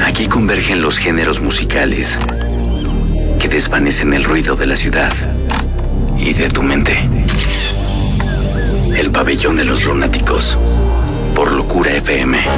Aquí convergen los géneros musicales que desvanecen el ruido de la ciudad y de tu mente. El pabellón de los lunáticos por Locura FM.